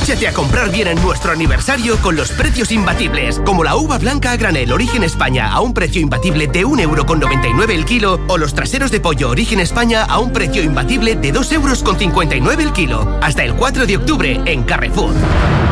Dúchate a comprar bien en nuestro aniversario con los precios imbatibles, como la uva blanca a granel Origen España a un precio imbatible de 1,99 € el kilo, o los traseros de pollo Origen España a un precio imbatible de 2,59 € el kilo. Hasta el 4 de octubre en Carrefour.